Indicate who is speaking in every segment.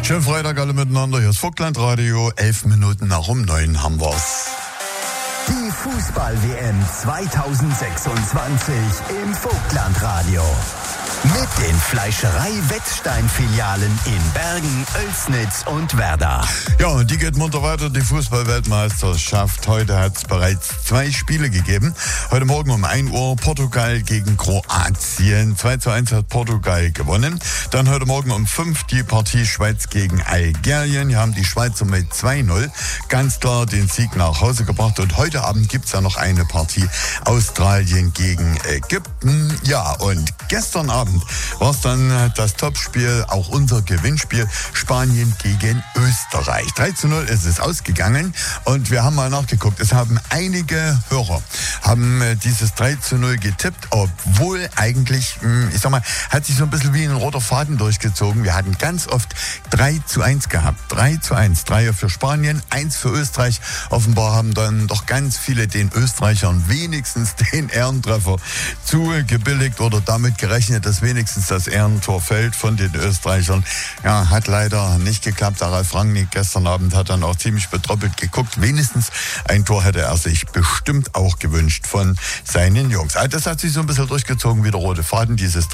Speaker 1: Schönen Freitag alle miteinander, hier ist Vogtland Radio, 11 Minuten nach um 9 haben wir's.
Speaker 2: Die Fußball-WM 2026 im Vogtland Radio. Mit den Fleischerei-Wettstein-Filialen in Bergen, Oelsnitz und Werder.
Speaker 1: Ja, und die geht munter weiter, die Fußball-Weltmeisterschaft. Heute hat es bereits 2 Spiele gegeben. Heute Morgen um 1 Uhr Portugal gegen Kroatien. 2:1 hat Portugal gewonnen. Dann heute Morgen um 5 die Partie Schweiz gegen Algerien. Hier haben die Schweizer mit 2:0 ganz klar den Sieg nach Hause gebracht. Und heute Abend gibt es ja noch eine Partie Australien gegen Ägypten. Ja, und gestern Abend war es dann das Topspiel, auch unser Gewinnspiel, Spanien gegen Österreich. 3:0 ist es ausgegangen und wir haben mal nachgeguckt. Es haben einige Hörer dieses 3:0 getippt, obwohl eigentlich, ich sag mal, hat sich so ein bisschen wie ein roter Faden durchgezogen. Wir hatten ganz oft 3:1 gehabt. 3:1. 3 für Spanien, 1 für Österreich. Offenbar haben dann doch ganz viele den Österreichern wenigstens den Ehrentreffer zugebilligt oder damit gerechnet, dass wenigstens das Ehrentor fällt von den Österreichern. Ja, hat leider nicht geklappt. Der Ralf Rangnick gestern Abend hat dann auch ziemlich betröppelt geguckt. Wenigstens ein Tor hätte er sich bestimmt auch gewünscht von seinen Jungs. Also das hat sich so ein bisschen durchgezogen wie der rote Faden, dieses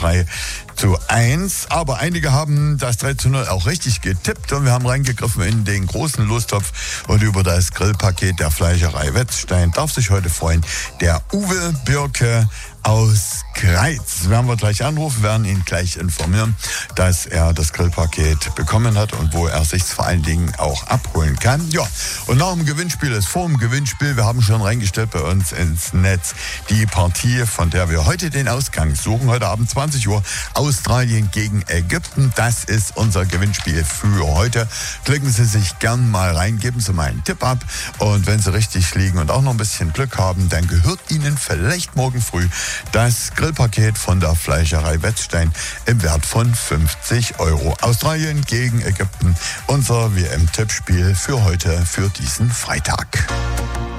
Speaker 1: 3:1. Aber einige haben das 3:0 auch richtig getippt und wir haben reingegriffen in den großen Lostopf und über das Grillpaket der Fleischerei Wettstein darf sich heute freuen der Uwe Birke aus Greiz. Werden wir gleich anrufen, werden ihn gleich informieren, dass er das Grillpaket bekommen hat und wo er sich vor allen Dingen auch abholen kann. Ja, und nach dem Gewinnspiel ist vor dem Gewinnspiel, wir haben schon reingestellt bei uns ins Netz, die Partie, von der wir heute den Ausgang suchen. Heute Abend 20 Uhr, Australien gegen Ägypten. Das ist unser Gewinnspiel für heute. Klicken Sie sich gern mal rein, geben Sie mal einen Tipp ab und wenn Sie richtig liegen und auch noch ein bisschen Glück haben, dann gehört Ihnen vielleicht morgen früh das Grillpaket von der Fleischerei Wettstein im Wert von 50 €. Australien gegen Ägypten, unser WM-Tippspiel für heute, für diesen Freitag.